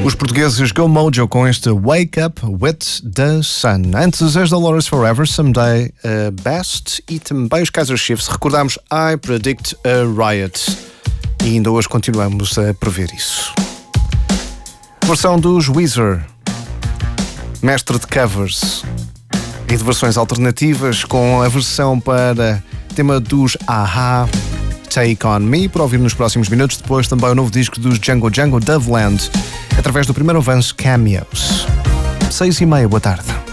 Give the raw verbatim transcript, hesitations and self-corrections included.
Os portugueses Go Mojo com este Wake Up with the Sun. Antes, as Dolores Forever, Someday uh, Best, e também os Kaiser Chiefs. Recordámos I Predict a Riot. E ainda hoje continuamos a prever isso. Versão dos Weezer, mestre de covers e de versões alternativas, com a versão para tema dos A-ha, Take On Me, para ouvir nos próximos minutos. Depois também o novo disco dos Django Django, Doveland, através do primeiro avanço Cameos. Seis e meia, boa tarde.